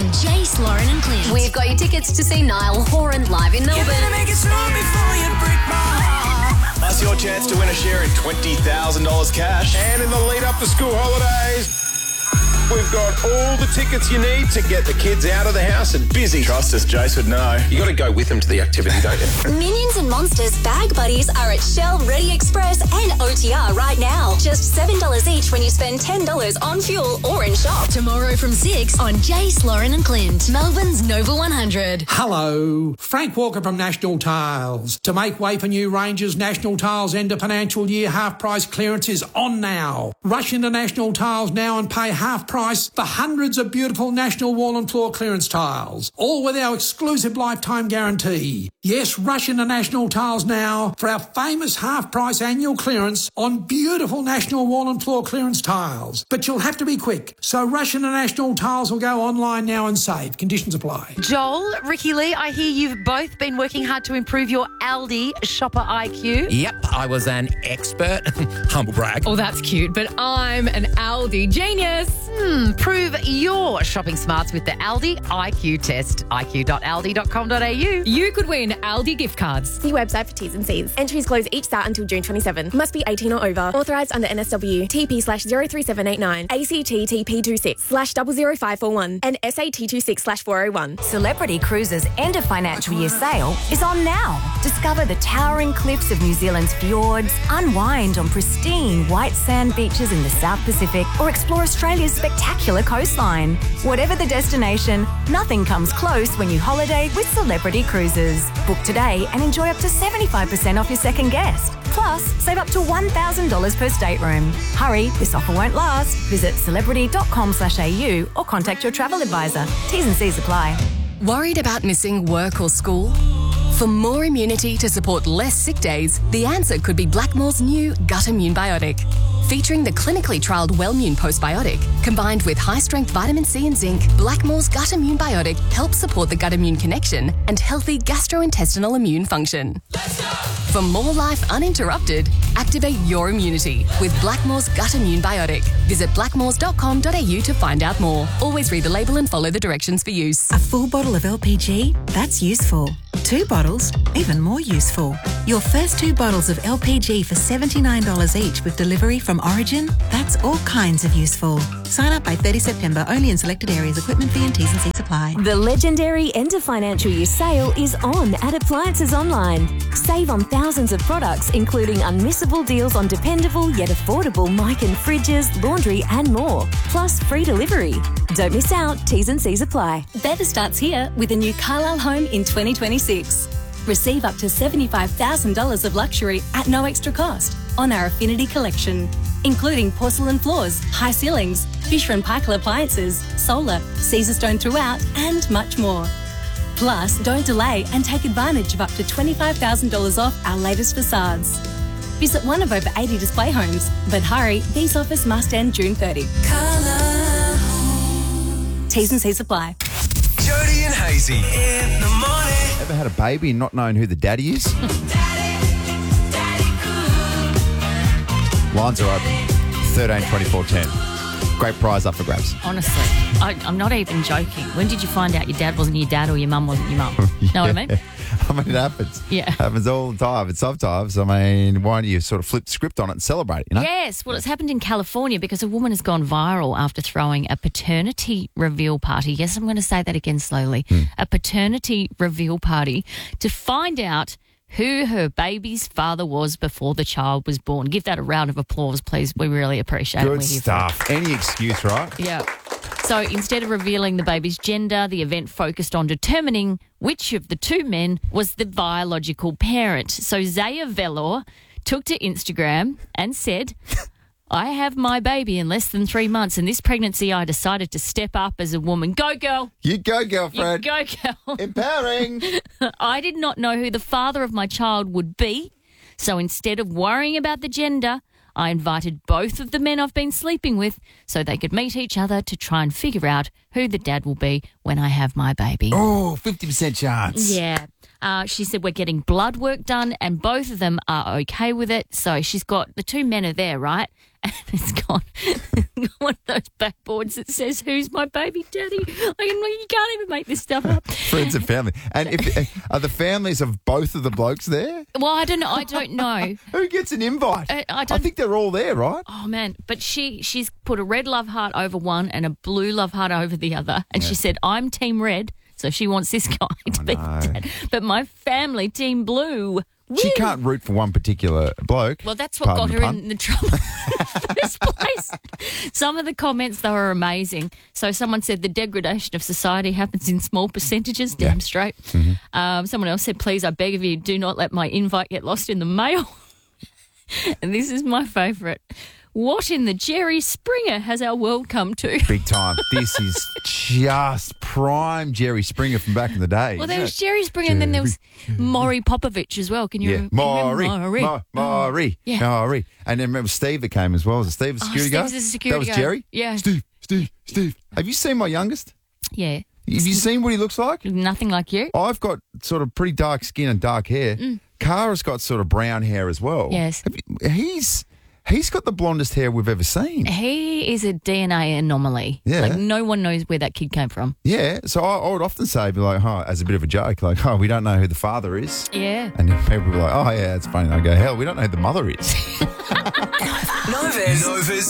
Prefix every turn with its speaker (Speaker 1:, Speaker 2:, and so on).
Speaker 1: on Jace, Lauren and Clint.
Speaker 2: We've got your tickets to see Niall Horan live in Melbourne.
Speaker 3: That's your chance to win a share in $20,000 cash.
Speaker 4: And in the lead up to school holidays, we've got all the tickets you need to get the kids out of the house and busy.
Speaker 3: Trust us, Jace would know.
Speaker 4: You got to go with them to the activity, don't you?
Speaker 2: Minions and Monsters bag buddies are at Shell, Ready Express and OTR right now. Just $7 each when you spend $10 on fuel or in shop.
Speaker 1: Tomorrow from 6 on Jace, Lauren and Clint. Melbourne's Nova 100.
Speaker 5: Hello, Frank Walker from National Tiles. To make way for new ranges, National Tiles end of financial year half price clearance is on now. Rush into National Tiles now and pay half price for hundreds of beautiful National wall and floor clearance tiles, all with our exclusive lifetime guarantee. Yes, rush into National Tiles now for our famous half price annual clearance on beautiful National wall and floor clearance tiles. But you'll have to be quick, so rush into National Tiles or go online now and save. Conditions apply.
Speaker 6: Joel, Ricky Lee, I hear you've both been working hard to improve your Aldi shopper IQ.
Speaker 7: Yep, I was an expert. Humble brag.
Speaker 8: Oh, that's cute, but I'm an Aldi genius.
Speaker 6: Prove your shopping smarts with the Aldi IQ test. iq.aldi.com.au.
Speaker 8: You could win Aldi gift cards.
Speaker 9: See website for T's and C's. Entries close each start until June 27. Must be 18 or over. Authorised under NSW. TP/03789. ACT TP26/00541 and SAT26/401.
Speaker 10: Celebrity Cruises' end of financial year sale is on now. Discover the towering cliffs of New Zealand's fjords, unwind on pristine white sand beaches in the South Pacific, or explore Australia's spectacular coastline. Whatever the destination, nothing comes close when you holiday with Celebrity Cruises. Book today and enjoy up to 75% off your second guest. Plus, save up to $1,000 per stateroom. Hurry, this offer won't last. Visit celebrity.com/au or contact your travel advisor. T's and C's apply.
Speaker 11: Worried about missing work or school? For more immunity to support less sick days, the answer could be Blackmore's new Gut Immune Biotic. Featuring the clinically trialled Wellmune Postbiotic, combined with high-strength vitamin C and zinc, Blackmore's Gut Immune Biotic helps support the gut-immune connection and healthy gastrointestinal immune function. For more life uninterrupted, activate your immunity with Blackmore's Gut Immune Biotic. Visit blackmores.com.au to find out more. Always read the label and follow the directions for use.
Speaker 12: A full bottle of LPG? That's useful. 2 bottles? Even more useful. Your first 2 bottles of LPG for $79 each with delivery from Origin? That's all kinds of useful. Sign up by 30 September, only in selected areas. Equipment fee and T's and C's apply.
Speaker 13: The legendary end of financial year sale is on at Appliances Online. Save on thousands of products, including unmissable deals on dependable yet affordable mic and fridges, laundry and more. Plus free delivery. Don't miss out. T's and C's apply.
Speaker 14: Better starts here with a new Carlisle home in 2026. Receive up to $75,000 of luxury at no extra cost on our Affinity collection, including porcelain floors, high ceilings, Fisher & Paykel appliances, solar, Caesarstone throughout, and much more. Plus, don't delay and take advantage of up to $25,000 off our latest facades. Visit one of over 80 display homes, but hurry, these offers must end June 30. T's and C's apply.
Speaker 15: Jody and Hazy in the morning.
Speaker 16: Ever had a baby and not knowing who the daddy is? Lines are open. 13 24 10. Great prize up for grabs.
Speaker 6: Honestly, I'm not even joking. When did you find out your dad wasn't your dad or your mum wasn't your mum? Know what I mean?
Speaker 16: I mean, it happens.
Speaker 6: Yeah.
Speaker 16: It happens all the time. And sometimes, I mean, why don't you sort of flip the script on it and celebrate it, you know?
Speaker 6: Yes. Well, it's happened in California because a woman has gone viral after throwing a paternity reveal party. Yes, I'm going to say that again slowly. A paternity reveal party to find out who her baby's father was before the child was born. Give that a round of applause, please. We really appreciate it.
Speaker 16: Good stuff. Any excuse, right?
Speaker 6: Yeah. So instead of revealing the baby's gender, the event focused on determining which of the 2 men was the biological parent. So Zaya Velor took to Instagram and said, I have my baby in less than 3 months, and this pregnancy I decided to step up as a woman. Go, girl.
Speaker 16: You go, girlfriend.
Speaker 6: You go, girl.
Speaker 16: Empowering.
Speaker 6: I did not know who the father of my child would be, so instead of worrying about the gender, I invited both of the men I've been sleeping with so they could meet each other to try and figure out who the dad will be when I have my baby.
Speaker 16: Oh, 50% chance.
Speaker 6: Yeah. She said we're getting blood work done and both of them are okay with it. So she's got the 2 men are there, right? and it's got one of those backboards that says, "Who's my baby daddy?" You can't even make this stuff up.
Speaker 16: Friends and family. And are the families of both of the blokes there?
Speaker 6: Well, I don't know.
Speaker 16: Who gets an invite?
Speaker 6: I
Speaker 16: think they're all there, right?
Speaker 6: Oh, man. But she's put a red love heart over one and a blue love heart over the other. And she said, I'm team red, so she wants this guy to be the dad. But my family, team blue.
Speaker 16: She can't root for one particular bloke.
Speaker 6: Well, that's what got her in the trouble in the first place. Some of the comments, though, are amazing. So someone said the degradation of society happens in small percentages. Damn straight. Mm-hmm. Someone else said, please, I beg of you, do not let my invite get lost in the mail. And this is my favourite. What in the Jerry Springer has our world come to?
Speaker 16: Big time. This is just prime Jerry Springer from back in the day.
Speaker 6: Well, there was Jerry Springer and then there was Maury Popovich as well. Can you remember?
Speaker 16: Maury.
Speaker 6: Yeah.
Speaker 16: Maury. And then remember Steve that came as well. Was it Steve, the security guard?
Speaker 6: Steve's the security
Speaker 16: guard?
Speaker 6: guard.
Speaker 16: That was Jerry?
Speaker 6: Yeah.
Speaker 16: Steve. Have you seen my youngest?
Speaker 6: Yeah.
Speaker 16: Have you seen what he looks like?
Speaker 6: Nothing like you.
Speaker 16: I've got sort of pretty dark skin and dark hair. Kara's got sort of brown hair as well.
Speaker 6: Yes.
Speaker 16: He's got the blondest hair we've ever seen.
Speaker 6: He is a DNA anomaly.
Speaker 16: Yeah.
Speaker 6: Like, no one knows where that kid came from.
Speaker 16: Yeah. So I would often say, be like, as a bit of a joke, like, we don't know who the father is.
Speaker 6: Yeah.
Speaker 16: And then people will be like, yeah, it's funny. And I go, hell, we don't know who the mother is.
Speaker 15: Nova's